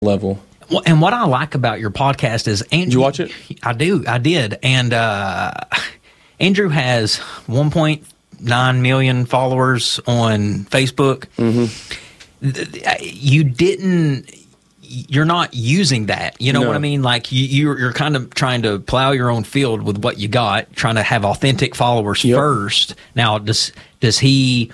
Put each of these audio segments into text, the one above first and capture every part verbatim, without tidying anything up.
level. Well, and what I like about your podcast is Andrew. Did you watch it? I do. I did. And uh, Andrew has one point nine million followers on Facebook. Mm-hmm. You didn't. You're not using that. You know No. what I mean? Like you, you're, you're kind of trying to plow your own field with what you got, trying to have authentic followers Yep. first. Now, does does he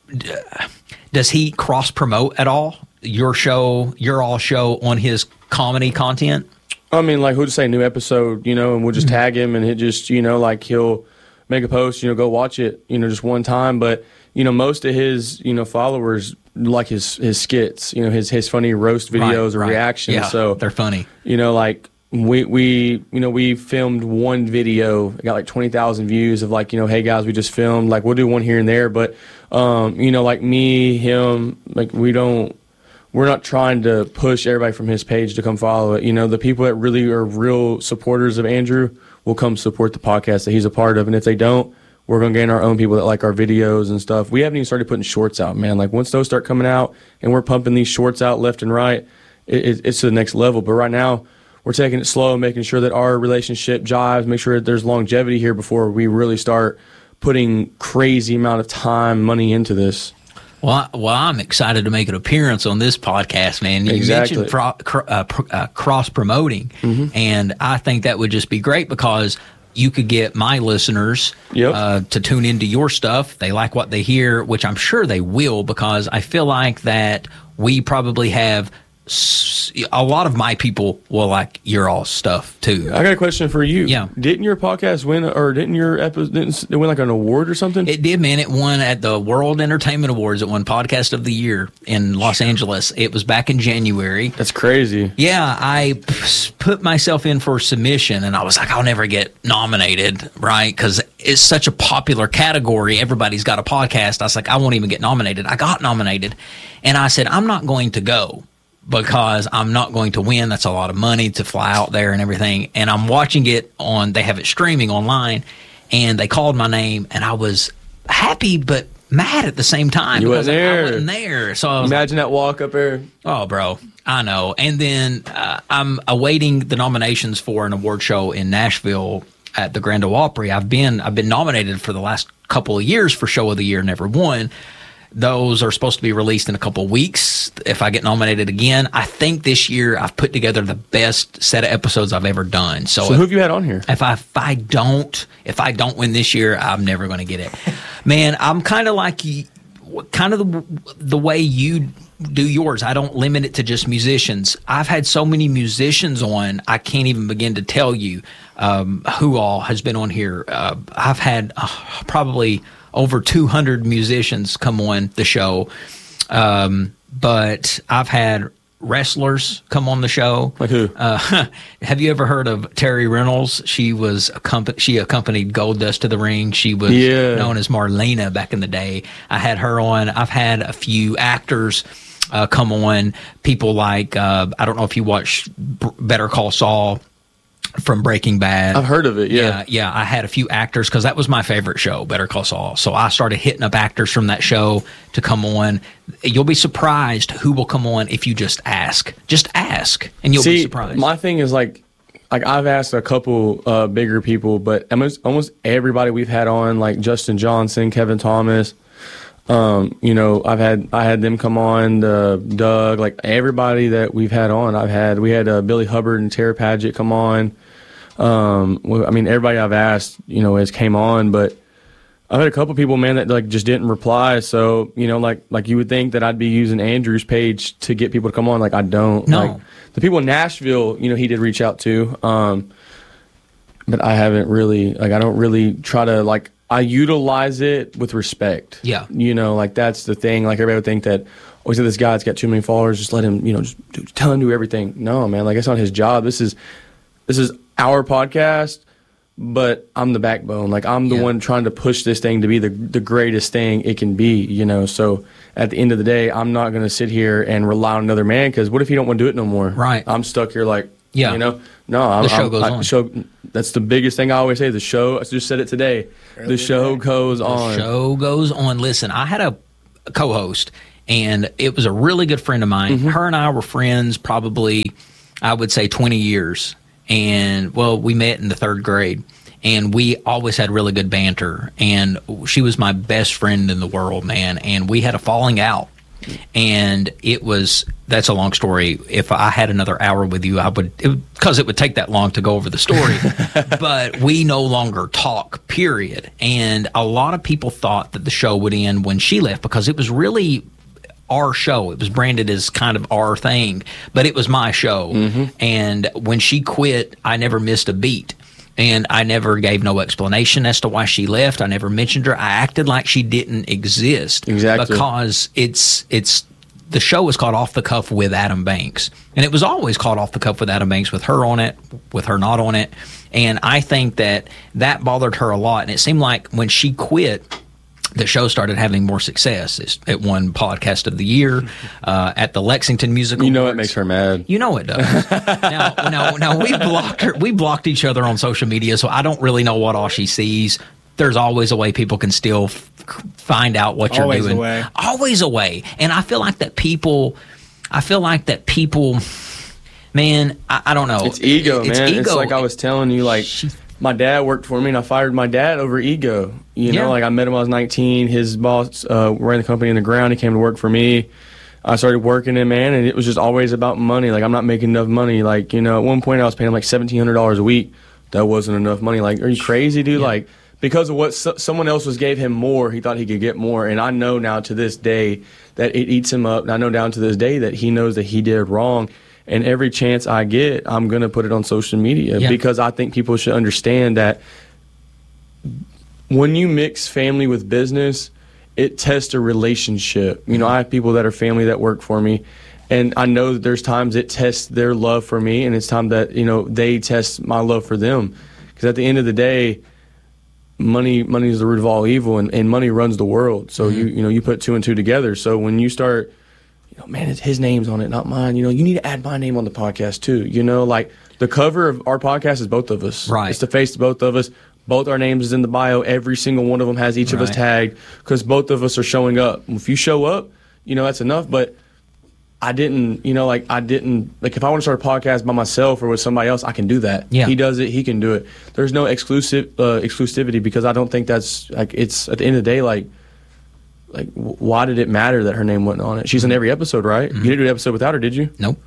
does he cross promote at all? Your show, your all show on his comedy content? I mean, like, who'd say new episode, you know, and we'll just tag him and he just, you know, like he'll make a post, you know, go watch it, you know, just one time. But, you know, most of his, you know, followers like his, his skits, you know, his, his funny roast videos Right, or right. reactions. Yeah, so they're funny. You know, like we, we, you know, we filmed one video, it got like twenty thousand views of like, you know, hey guys, we just filmed, like we'll do one here and there. But, um, you know, like me, him, like we don't, we're not trying to push everybody from his page to come follow it. You know, the people that really are real supporters of Andrew will come support the podcast that he's a part of. And if they don't, we're going to gain our own people that like our videos and stuff. We haven't even started putting shorts out, man. Like once those start coming out and we're pumping these shorts out left and right, it, it, it's to the next level. But right now, we're taking it slow, making sure that our relationship jives, make sure that there's longevity here before we really start putting crazy amount of time, money into this. Well, I, well, I'm excited to make an appearance on this podcast, man. You Exactly. mentioned pro, cr, uh, pr, uh, cross promoting, Mm-hmm. and I think that would just be great because you could get my listeners Yep. uh, to tune into your stuff. They like what they hear, which I'm sure they will, because I feel like that we probably have s- a lot of my people will like your all stuff too. I got a question for you. Yeah. Didn't your podcast win, or didn't your episode didn't it win like an award or something? It did, man. It won at the World Entertainment Awards. It won Podcast of the Year in Los Angeles. It was back in January. That's crazy. Yeah, I p- put myself in for submission, and I was like, I'll never get nominated, right? Because it's such a popular category. Everybody's got a podcast. I was like, I won't even get nominated. I got nominated, and I said, I'm not going to go because I'm not going to win. That's a lot of money to fly out there and everything. And I'm watching it on, they have it streaming online, and they called my name, and I was happy but mad at the same time You because wasn't there. I wasn't there. So I was like, Imagine that walk up there. oh, bro, I know. And then uh, I'm awaiting the nominations for an award show in Nashville at the Grand Ole Opry. I've been I've been nominated for the last couple of years for Show of the Year, never won. Those are supposed to be released in a couple of weeks if I get nominated again. I think this year I've put together the best set of episodes I've ever done. So, So if, who have you had on here? if I if I don't if I don't win this year, I'm never going to get it. Man, I'm kind of like you, kind of the, the way you do yours. I don't limit it to just musicians. I've had so many musicians on, I can't even begin to tell you um, who all has been on here. Uh, I've had uh, probably over two hundred musicians come on the show, um, but I've had wrestlers come on the show. Like who? Uh, have you ever heard of Terry Reynolds? She was accomp- she accompanied Goldust to the ring. She was Yeah. known as Marlena back in the day. I had her on. I've had a few actors uh, come on. People like uh, I don't know if you watch B- Better Call Saul from Breaking Bad. I've heard of it. Yeah. Yeah, yeah. I had a few actors because that was my favorite show, Better Call Saul. So I started hitting up actors from that show to come on. You'll be surprised who will come on if you just ask. Just ask, and you'll See, be surprised. my thing is like, like I've asked a couple uh, bigger people, but almost almost everybody we've had on, like Justin Johnson, Kevin Thomas. Um, you know, I've had I had them come on, uh, Doug, like everybody that we've had on. I've had we had uh, Billy Hubbard and Tara Paget come on. Um, well, I mean, everybody I've asked, you know, has came on, but I've had a couple people, man, that like just didn't reply. So, you know, like like you would think that I'd be using Andrew's page to get people to come on. Like I don't. No. Like, the people in Nashville, you know, he did reach out to. Um, but I haven't really like I don't really try to like I utilize it with respect. Yeah. You know, like that's the thing. Like everybody would think that, oh, he's this guy's got too many followers. Just let him, you know, just do, tell him to do everything. No, man. Like it's not his job. This is this is our podcast. But I'm the backbone. Like I'm the Yeah. one trying to push this thing to be the the greatest thing it can be, you know. So at the end of the day, I'm not going to sit here and rely on another man because what if he don't want to do it no more? Right. I'm stuck here like, Yeah. you know. No, I'm, The show I'm, goes I, on. Show, that's the biggest thing I always say. The show. I just said it today. The show goes on. Show goes on. Listen, I had a co-host, and it was a really good friend of mine. Mm-hmm. Her and I were friends probably, I would say, twenty years. And, well, we met in the third grade. And we always had really good banter. And she was my best friend in the world, man. And we had a falling out. And it was, that's a long story. If I had another hour with you, I would, because it, it would take that long to go over the story. But we no longer talk, period. And a lot of people thought that the show would end when she left because it was really our show. It was branded as kind of our thing, but it was my show. Mm-hmm. And when she quit, I never missed a beat. And I never gave no explanation as to why she left. I never mentioned her. I acted like she didn't exist. Exactly. Because it's it's the show was called Off the Cuff with Adam Banks. And it was always called Off the Cuff with Adam Banks, with her on it, with her not on it. And I think that that bothered her a lot. And it seemed like when she quit, the show started having more success. It's, it won Podcast of the Year uh, at the Lexington Music Awards. You know it makes her mad. You know it does. now, now, now we blocked her. We blocked each other on social media, so I don't really know what all she sees. There's always a way people can still f- find out what you're always doing. A way. Always a way. And I feel like that people. I feel like that people. Man, I, I don't know. It's ego, it's man. Ego. It's like I was telling you, like. She, My dad worked for me, and I fired my dad over ego. You know, Yeah. like I met him when I was nineteen. His boss uh, ran the company in the ground. He came to work for me. I started working in, man, and it was just always about money. Like, I'm not making enough money. Like, you know, at one point I was paying him like seventeen hundred dollars a week. That wasn't enough money. Like, are you crazy, dude? Yeah. Like, because of what so- someone else was gave him more, he thought he could get more. And I know now to this day that it eats him up. And I know down to this day that he knows that he did wrong. And every chance I get, I'm going to put it on social media Yeah. because I think people should understand that when you mix family with business, it tests a relationship. You know, I have people that are family that work for me, and I know that there's times it tests their love for me, and it's time that, you know, they test my love for them. Because at the end of the day, money money is the root of all evil, and, and money runs the world. So, mm-hmm. you you know, you put two and two together. So when you start, you know, man, it's his name's on it, not mine. You know, you need to add my name on the podcast too. You know, like the cover of our podcast is both of us. Right. It's the face of both of us. Both our names is in the bio. Every single one of them has each of us Right. tagged because both of us are showing up. If you show up, you know, that's enough. But I didn't, you know, like I didn't, like if I want to start a podcast by myself or with somebody else, I can do that. Yeah. He does it. He can do it. There's no exclusive uh, exclusivity because I don't think that's like, it's at the end of the day, like, like w- why did it matter that her name wasn't on it? She's in every episode, right? Mm-hmm. You didn't do an episode without her, did you? nope.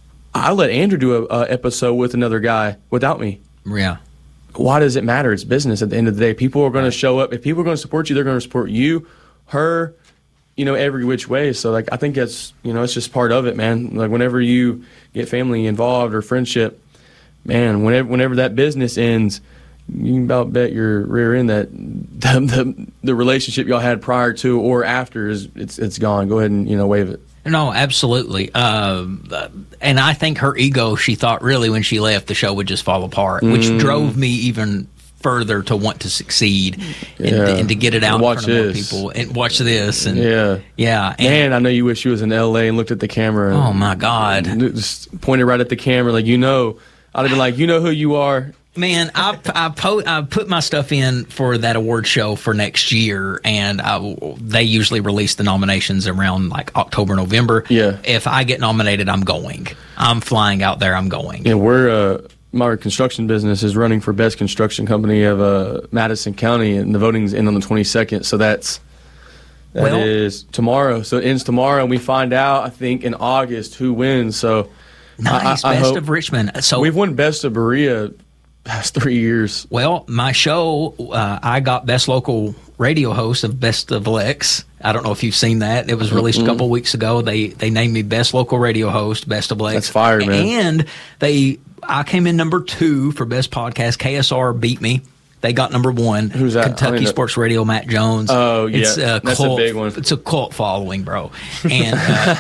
I let Andrew do a, a episode with another guy without me. Yeah. Why does it matter? It's business at the end of the day. People are going to show up. If people are going to support you, they're going to support you, her, you know, every which way. So, like, I think that's, you know, it's just part of it, man. Like, whenever you get family involved or friendship, man, whenever whenever that business ends, you can about bet your rear end that the, the, the relationship y'all had prior to or after is it's it's gone. Go ahead and, you know, wave it. No, absolutely. Um, and I think her ego, she thought really when she left, the show would just fall apart, which Mm. drove me even further to want to succeed and, Yeah. and to get it out Watch in front of more this. people and watch this. And Yeah. yeah. And, Man, I know you wish you was in L A and looked at the camera. And oh my God. just pointed right at the camera, like, you know, I'd have been like, you know who you are. Man, I I, po- I put my stuff in for that award show for next year, and I, they usually release the nominations around like October, November. Yeah. If I get nominated, I'm going. I'm flying out there. I'm going. And we're, uh, my construction business is running for best construction company of uh, Madison County, and the voting's in on the twenty-second. So that's, that Well- is tomorrow. So it ends tomorrow, and we find out, I think, in August who wins. So Nice, I, I best hope- of Richmond. So we've won best of Berea past three years. Well, my show, uh, I got best local radio host of Best of Lex. I don't know if you've seen that. It was released mm-hmm. a couple of weeks ago. They they named me best local radio host, Best of Lex. That's fire, man. And they, I came in number two for best podcast. K S R beat me. They got number one. Who's that? I Kentucky mean, Sports Radio, Matt Jones. Oh, yeah. It's a That's cult, a big one. It's a cult following, bro. And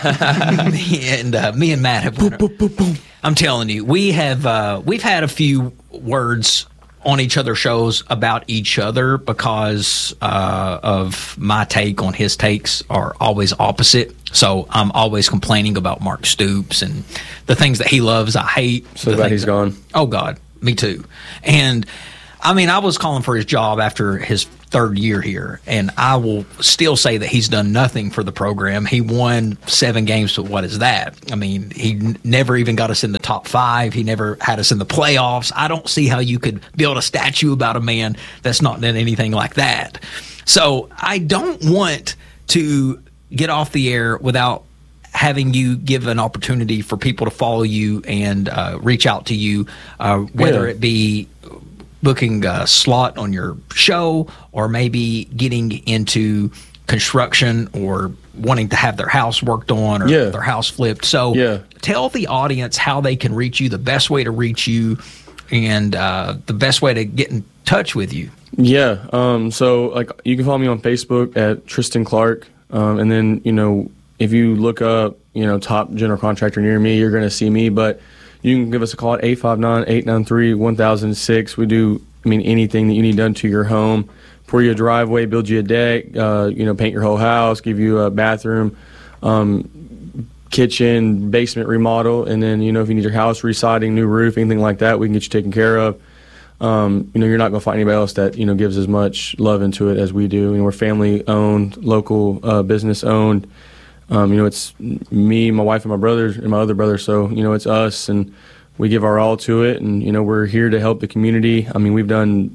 uh, me and uh, me and Matt have won. Boom, boom, boom. I'm telling you, we have uh, we've had a few words on each other's shows about each other because uh, of my take on his takes are always opposite. So I'm always complaining about Mark Stoops and the things that he loves, I hate. So The glad things he's that- gone. Oh God, me too. And I mean, I was calling for his job after his third year here, and I will still say that he's done nothing for the program. He won seven games, but what is that? I mean, he n- never even got us in the top five. He never had us in the playoffs. I don't see how you could build a statue about a man that's not done anything like that. So I don't want to get off the air without having you give an opportunity for people to follow you and uh, reach out to you, uh, whether Yeah. it be booking a slot on your show or maybe getting into construction or wanting to have their house worked on or Yeah. their house flipped. So Yeah. tell the audience how they can reach you, the best way to reach you, and uh, the best way to get in touch with you. Yeah. Um, so like you can follow me on Facebook at Tristan Clark. Um, and then, you know, if you look up, you know, top general contractor near me, you're going to see me, but you can give us a call at eight five nine, eight nine three, one thousand six. We do, I mean, anything that you need done to your home, pour you a driveway, build you a deck, uh, you know, paint your whole house, give you a bathroom, um, kitchen, basement remodel. And then, you know, if you need your house residing, new roof, anything like that, we can get you taken care of. Um, you know, you're not going to find anybody else that, you know, gives as much love into it as we do. You know, we're family owned, local uh, business owned. Um, you know, it's me, my wife, and my brothers, and my other brother. So, you know, it's us, and we give our all to it. And, you know, we're here to help the community. I mean, we've done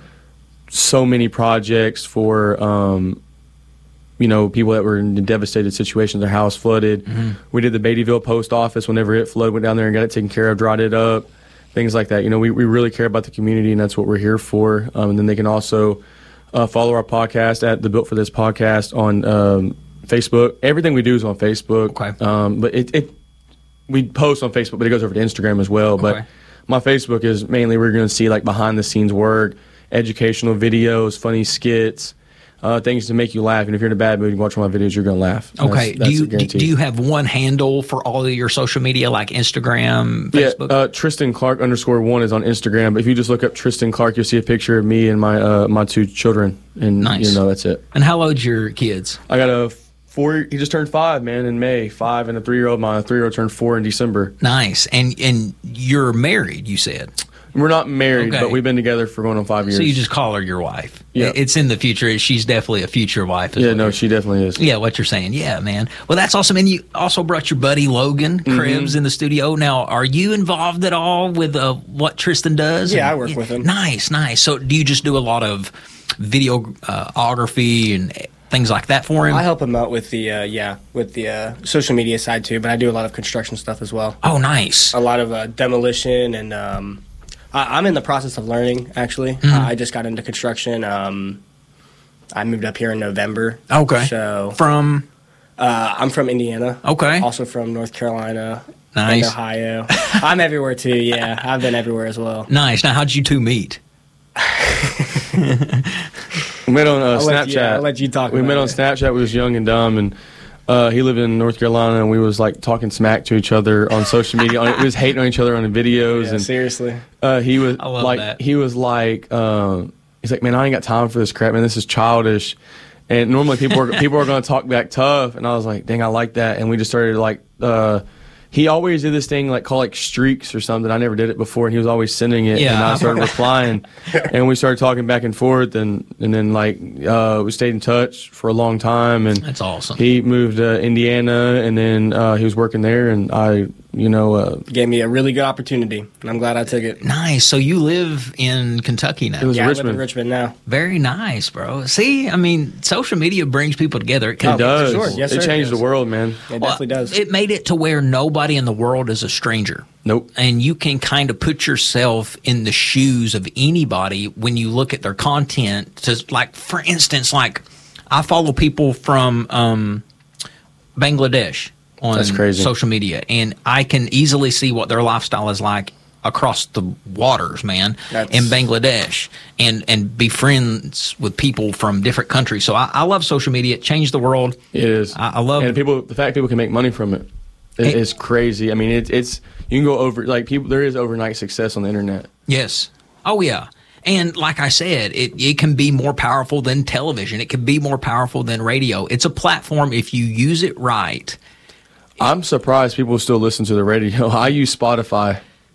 so many projects for, um, you know, people that were in devastated situations, their house flooded. Mm-hmm. We did the Beattyville post office whenever it flooded, went down there and got it taken care of, dried it up, things like that. You know, we, we really care about the community, and that's what we're here for. Um, and then they can also uh, follow our podcast at the Built for This podcast on um, Facebook. Everything we do is on Facebook. Okay. Um, but it, it we post on Facebook, but it goes over to Instagram as well. But Okay. my Facebook is mainly we're going to see like behind the scenes work, educational videos, funny skits, uh, things to make you laugh. And if you're in a bad mood, you watch one of my videos, you're going to laugh. And Okay. that's, that's do you a guarantee. do you have one handle for all of your social media, like Instagram, Facebook? Yeah, uh, Tristan Clark underscore one is on Instagram. But if you just look up Tristan Clark, you'll see a picture of me and my uh, my two children, and Nice. you know that's it. And how old's your kids? I got a four. He just turned five, man, in May. Five and a three year old. My three year old turned four in December. Nice. And and you're married, you said. We're not married, Okay. but we've been together for going on five years. So you just call her your wife. Yeah. It's in the future. She's definitely a future wife. is yeah, what no, you're- she definitely is. Yeah, what you're saying. Yeah, man. Well, that's awesome. And you also brought your buddy Logan Mm-hmm. Krebs in the studio. Now, are you involved at all with uh, what Tristan does? Yeah, And- I work with him. Nice, nice. So do you just do a lot of videography and things like that for him? I help him out with the uh, yeah with the uh, social media side too, but I do a lot of construction stuff as well. Oh, nice. A lot of uh, demolition, and um, I, I'm in the process of learning. Actually, Mm-hmm. uh, I just got into construction. Um, I moved up here in November. Okay. So From, uh, I'm from Indiana. okay. Also from North Carolina. Nice. And Ohio. I'm everywhere too. Yeah, I've been everywhere as well. Nice. Now, how'd you two meet? We met on uh, I'll Snapchat. let you- I'll let you talk We about met on it. Snapchat. We was young and dumb, and uh, he lived in North Carolina, and we was like talking smack to each other on social media. on, we was hating on each other on the videos, Yeah, and seriously. uh, he was I love like, that. he was like, um, he's like, man, I ain't got time for this crap, man. This is childish. And normally people are people are going to talk back tough, and I was like, dang, I like that. And we just started like. Uh, He always did this thing like called like streaks or something. I never did it before, and he was always sending it, Yeah, and I I've started heard- replying, and we started talking back and forth, and and then like uh, we stayed in touch for a long time, and That's awesome. he moved to Indiana, and then uh, he was working there, and I, you know, uh, Gave me a really good opportunity, and I'm glad I took it. Nice. So you live in Kentucky now. It was Yeah, I live Richmond. in Richmond now. Very nice, bro. See, I mean, social media brings people together. It it can, does. sure. Yes, it sir, changed it the world, man. It Well, definitely does. It made it to where nobody in the world is a stranger. Nope. And you can kind of put yourself in the shoes of anybody when you look at their content. To like, for instance, like I follow people from um, Bangladesh on That's crazy. social media, and I can easily see what their lifestyle is like across the waters, man, That's- in Bangladesh, and and be friends with people from different countries. So I, I love social media. It changed the world. It is. I- I love- and people. The fact people can make money from it, it Hey. is crazy. I mean, it, it's you can go over like people. There is overnight success on the internet. Yes. Oh, yeah. And like I said, it, it can be more powerful than television. It can be more powerful than radio. It's a platform if you use it right. I'm surprised people still listen to the radio. I use Spotify.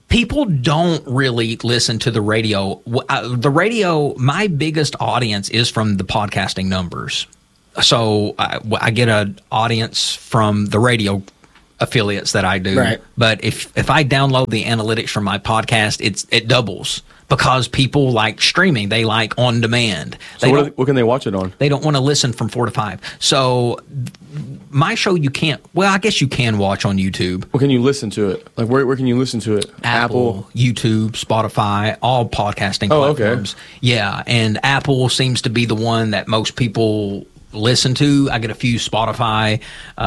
people don't really listen to the radio. Uh, the radio, my biggest audience is from the podcasting numbers. So I, I get an audience from the radio affiliates that I do. Right. But if if I download the analytics from my podcast, it's it doubles because people like streaming. They like on demand. So They what, don't, are- what can they watch it on? they don't want to listen from four to five. So my show you can't. Well, I guess you can watch on YouTube. What can you listen to it? Like where where can you listen to it? Apple, YouTube, Spotify, all podcasting Oh, okay. platforms. Yeah, and Apple seems to be the one that most people listen to. I get a few Spotify.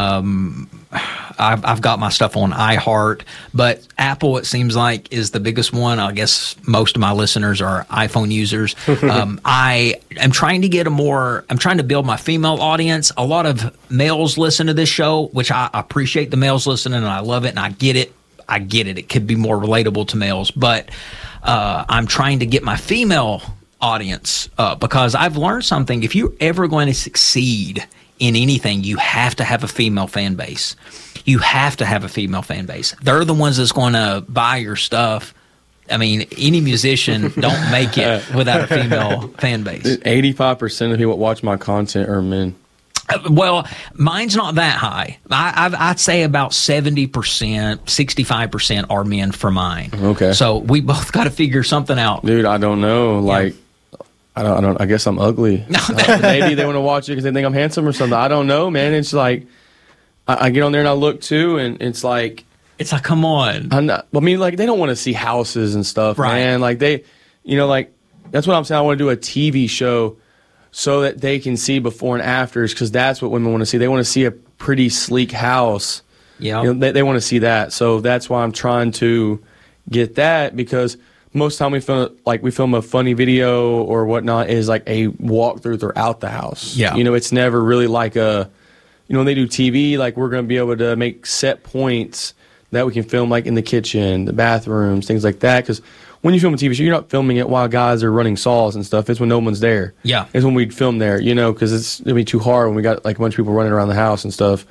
Um, I've, I've got my stuff on iHeart, but Apple, it seems like, is the biggest one. I guess most of my listeners are iPhone users. um, I am trying to get a more, I'm trying to build my female audience. A lot of males listen to this show, which I appreciate the males listening, and I love it, and I get it. I get it. It could be more relatable to males, but uh, I'm trying to get my female audience uh, because I've learned something. If you're ever going to succeed in anything, you have to have a female fan base. You have to have a female fan base. They're the ones that's going to buy your stuff. I mean, any musician don't make it without a female fan base. eighty-five percent of people that watch my content are men. Uh, Well, mine's not that high. I, I've, I'd say about seventy percent, sixty-five percent are men for mine. Okay. So we both got to figure something out. Dude, I don't know. Like, I don't, I don't, I guess I'm ugly. Uh, maybe they want to watch it because they think I'm handsome or something. I don't know, man. It's like, I, I get on there and I look too, and it's like, It's like, come on. I'm not, I mean, like, they don't want to see houses and stuff, Right. man. Like, they, you know, like, that's what I'm saying. I want to do a T V show so that they can see before and afters, because that's what women want to see. They want to see a pretty sleek house. Yeah. You know, they, they want to see that. So that's why I'm trying to get that, because most of the time we film, like, we film a funny video or whatnot is like a walkthrough throughout the house. Yeah. You know, it's never really like a, you know, when they do T V, like, we're going to be able to make set points that we can film, like, in the kitchen, the bathrooms, things like that. Because when you film a T V show, you're not filming it while guys are running saws and stuff. It's when no one's there. Yeah. It's when we'd film there, you know, because it's it'd be too hard when we got, like, a bunch of people running around the house and stuff.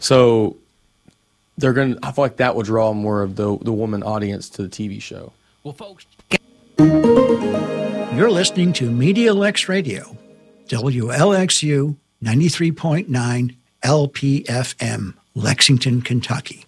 So they're going to, I feel like that will draw more of the, the woman audience to the T V show. Well, folks. You're listening to Media Lex Radio, W L X U ninety-three point nine L P F M, Lexington, Kentucky.